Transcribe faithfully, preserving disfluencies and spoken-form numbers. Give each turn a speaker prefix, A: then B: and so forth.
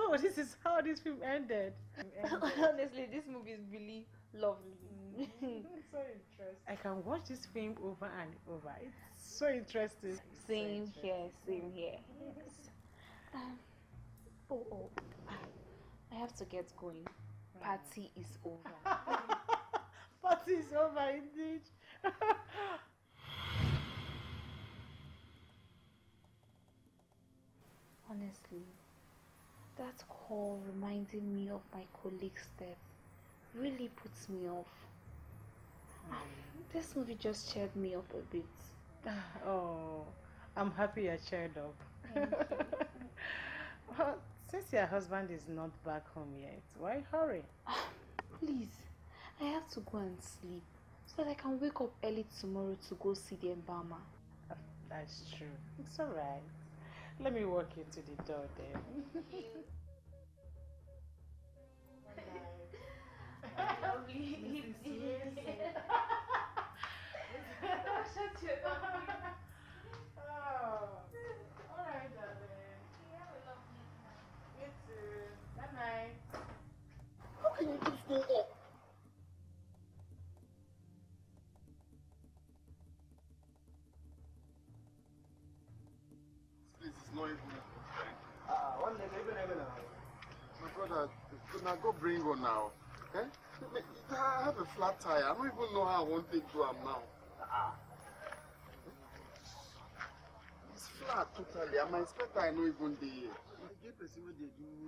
A: So this is how this film ended. ended.
B: Honestly, this movie is really lovely.
A: Mm. So interesting. I can watch this film over and over. It's so interesting.
B: Same
A: so interesting.
B: here, same here. Yes. Um, oh, oh, I have to get going. Party is over.
A: Party is over indeed.
B: Honestly, that call reminding me of my colleague's death really puts me off. Mm. This movie just cheered me up a bit.
A: Oh, I'm happy you're cheered up.
B: Thank you.
A: Well, since your husband is not back home yet, why hurry?
B: Please, I have to go and sleep so that I can wake up early tomorrow to go see the embalmer.
A: That's true. It's alright. Let me walk into the door then.
B: Lovely.
A: Missus Wilson. Oh, alright, darling.
B: You have a lovely night.
A: You too. Good night.
C: How can you just go up? This is not even.
D: Ah, one day, maybe never now.
C: My brother, now go bring her now. Eh? I have a flat tire. I don't even know how I want to do am now.
D: Ah.
C: It's flat totally. I'm expecting I know even the. The gay person where they do